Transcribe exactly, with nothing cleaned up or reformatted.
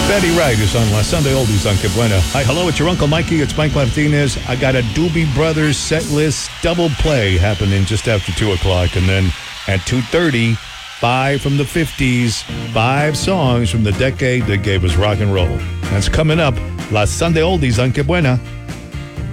Betty Wright is on La Sunday Oldies on Que Buena. Hi, hello, it's your Uncle Mikey. It's Mike Martinez. I got a Doobie Brothers set list double play happening just after two o'clock. And then at two thirty, five from the fifties, five songs from the decade that gave us rock and roll. That's coming up. La Sunday Oldies on Que Buena.